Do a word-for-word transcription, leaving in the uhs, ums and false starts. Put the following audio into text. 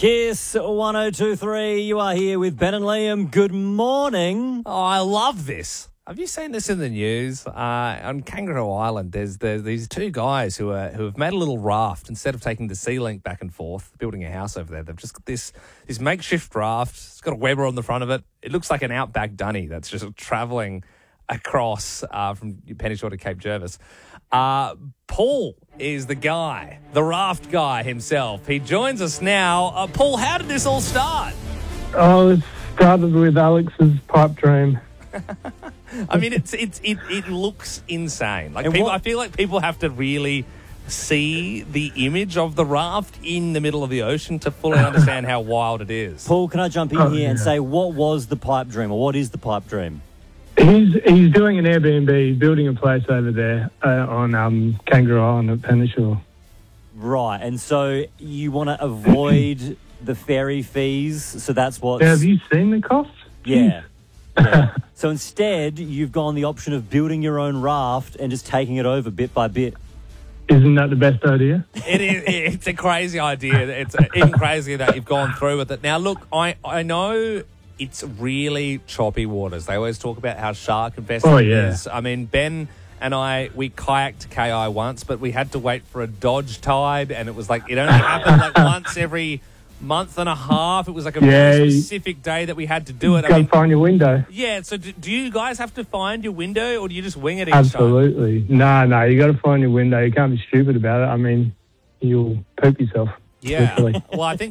Kiss one oh two three. You are here with Ben and Liam. Good morning. Oh, I love this. Have you seen this in the news? Uh, on Kangaroo Island, there's, there's these two guys who are who have made a little raft. Instead of taking the sea link back and forth, building a house over there, they've just got this this makeshift raft. It's got a Weber on the front of it. It looks like an outback dunny that's just travelling across uh, from Penny-Shore to Cape Jervis. Uh, Paul is the guy, the raft guy himself. He joins us now. Uh, Paul, how did this all start? Oh, it started with Alex's pipe dream. I mean, it's it's it, it looks insane. Like And people, what- I feel like people have to really see the image of the raft in the middle of the ocean to fully understand how wild it is. Paul, can I jump in Oh, here and yeah. say, what was the pipe dream, or what is the pipe dream? He's he's doing an Airbnb, he's building a place over there uh, on um, Kangaroo Island at Penny-Shore. Right, and so you want to avoid the ferry fees, so that's what... Now, have you seen the costs? Yeah. yeah. So instead, you've gone the option of building your own raft and just taking it over bit by bit. Isn't that the best idea? It is. It's a crazy idea. It's even crazier that you've gone through with it. Now, look, I I know it's really choppy waters. They always talk about how shark infested Oh, it yeah. is. I mean, Ben and I, we kayaked to K I once, but we had to wait for a dodge tide, and it was like, it only happened like once every month and a half. It was like a Yeah, very you- specific day that we had to do it. Go I mean, find your window. yeah, so do, do you guys have to find your window, or do you just wing it each time? Absolutely. No, no, you got to find your window. You can't be stupid about it. I mean, you'll poop yourself. Yeah. literally. Well, I think